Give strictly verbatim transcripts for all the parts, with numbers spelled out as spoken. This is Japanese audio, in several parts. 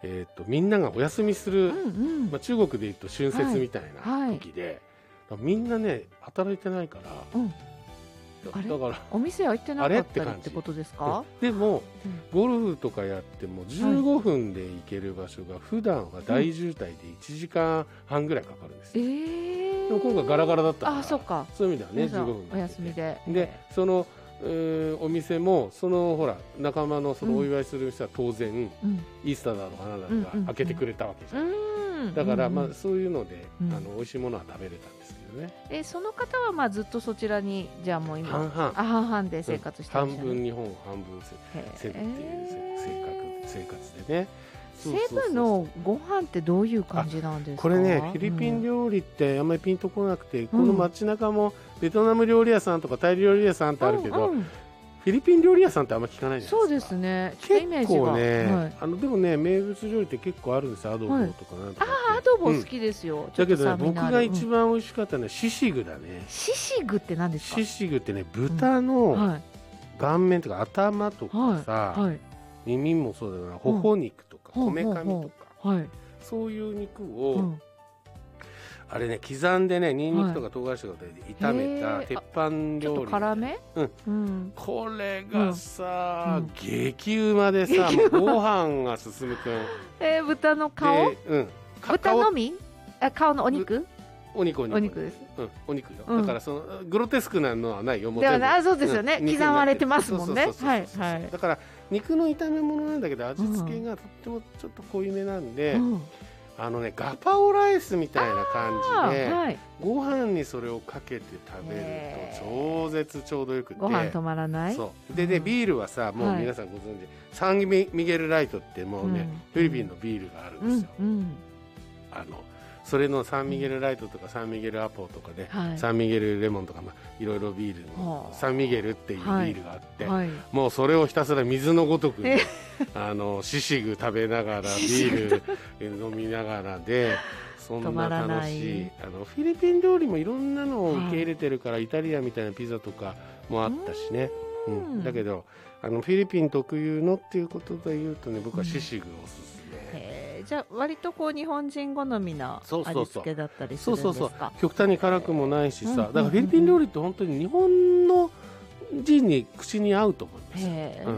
えー、とみんながお休みする、 うんうんまあ、中国でいうと春節みたいな時で、はいはい、みんなね働いてないから、うん、 あれだからお店開いてなかったりってことですか？ でも、うん、ゴルフとかやってもじゅうごふんで行ける場所が普段は大渋滞でいちじかんはんぐらいかかるんですよ、うん、えー、でも今回ガラガラだったから、 あ、そうか、 そういう意味ではねじゅうごふんお休みで、 でそのお店もそのほら仲間のそのお祝いする人は当然、うん、イースターだとかなんだとか開けてくれたわけじゃん、うん、だからまあそういうので、うん、あの美味しいものは食べれたんですけどね。 えその方はまあずっとそちらにじゃあもう今半々 あ半々で生活してるんですね、半分日本半分セブっていう生活生活でね。 セブのご飯ってどういう感じなんですか？ これねフィリピン料理ってあんまりピンとこなくて、うん、この街中もベトナム料理屋さんとかタイ料理屋さんってあるけど、うんうん、フィリピン料理屋さんってあんまり聞かないじゃないですか。 そうですね、 結構ね、はい、あのでもね名物料理って結構あるんですよ。アドボとかなんとか、はい、 あアドボ好きですよ、うん、 だけどね僕が一番美味しかったのはシシグだね。 シシグって何ですか？ シシグってね豚の顔面とか頭とかさ、はいはい、耳もそうだな、頬肉とかこめかみとか、はい、そういう肉を、うん、あれね刻んでねニンニクとか唐辛子とかで炒めた鉄板料理、ちょっと辛め、 うんうん、これがさ、うん、激うまでさもうご飯が進むくんえー、豚の顔、うん、豚のみあ顔のお肉お肉お肉お肉です、 うん、お肉よ、うん、だからそのグロテスクなのはないよ。もうではなそうですよね、うん、刻まれてますもんね。 だから肉の炒め物なんだけど味付けがとってもちょっと濃いめなんで、うん、あのねガパオライスみたいな感じで、はい、ご飯にそれをかけて食べると超絶ちょうどよくてご飯止まらない。 そうでね、うん、ビールはさもう皆さんご存知、はい、サンミゲルライトってもうね、うん、フィリピンのビールがあるんですよ、うんうん、あのそれのサンミゲルライトとかサンミゲルアポとかで、はい、サンミゲルレモンとか、まあ、いろいろビールのサンミゲルっていうビールがあって、はいはい、もうそれをひたすら水のごとく、ね、あのシシグ食べながらビール飲みながらでそんな楽しいあのフィリピン料理もいろんなのを受け入れてるから、はい、イタリアンみたいなピザとかもあったしね、うん、だけどあのフィリピン特有のっていうことで言うとね僕はシシグをおすすめ、 うんじゃあ割とこう日本人好みな味付けだったりするんですか？そうそうそう極端に辛くもないしさ、だからフィリピン料理って本当に日本の人に口に合うと思いますよ、うん、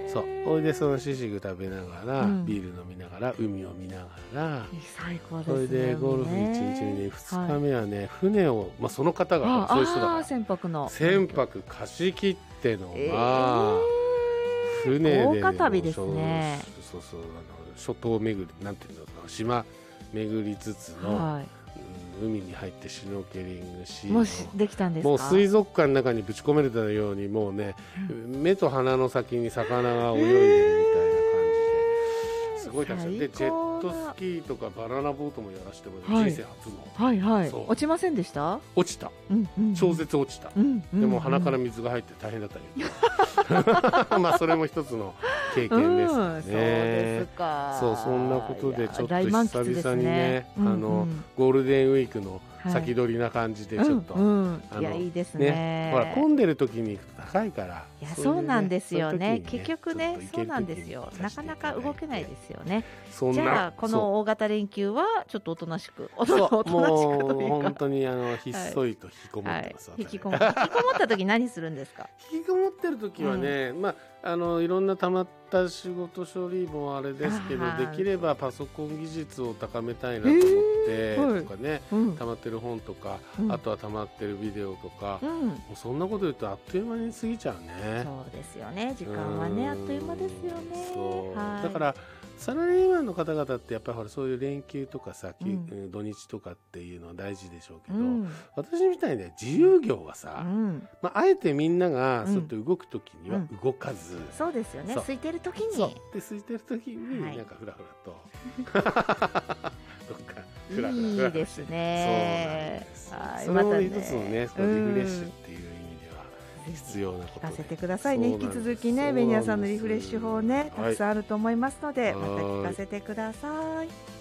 そうおいでそのシシグ食べながら、うん、ビール飲みながら海を見ながら最高ですね。 それでゴルフいちにちめにふつかめはね、はい、船を、まあ、その方がそういう人だから船舶の船舶貸し切ってのが、えー、船で豪華旅ですね。 そうそうあの諸島巡りなんていうの島巡りつつの、はいうん、海に入ってシュノーケリングしもうできたんですか？ もう水族館の中にぶち込めれたようにもうね、うん、目と鼻の先に魚が泳いでるみたいな感じで、すごいたくさんでジェットスキーとかバナナボートもやらせてもらって、はい、人生初のはいはい落ちませんでした？ 落ちた、うんうん、超絶落ちた、うんうんうん、でも鼻から水が入って大変だったよまあそれも一つの経験ですね、うん、そうですか。そうそんなことでちょっと久々にね、あのゴールデンウィークの先取りな感じでちょっと、はいうんうん、 いやいいですね。ねほら混んでる時に行くと高いからいやそう、ね,、なんですよ ね, ね結局ねそうなんですよなかなか動けないですよね。そんなじゃあこの大型連休はちょっとおとなしくおとなしくというか本当にあのひっそりと引きこもってます、 はいはい、引きこも引きこもった時何するんですか？ 引きこもってる時はね、うん、まああのいろんなたまった仕事処理もあれですけどできればパソコン技術を高めたいなと思って、えー、とかね、はい、たまってる本とか、うん、あとはたまってるビデオとか、うん、もうそんなこと言うとあっという間に過ぎちゃうね。 そうですよね時間はねあっという間ですよね。 そう、はい、だからサラリーマンの方々ってやっぱりほらそういう連休とかさ、うん、土日とかっていうのは大事でしょうけど、うん、私みたいに自由業はさ、うんまあ、あえてみんながそうやって動くときには動かず、うん、 そうですよね空いてるときにそうで空いてるときになんかフラフラと、はい、どっかフラフラフラいいですね。 そうなんです。それも一つのねそのリフレッシュっていう必要なこと、ね、 聞かせてくださいね。引き続きねベニヤさんのリフレッシュ法ねたくさんあると思いますので、はい、また聞かせてください。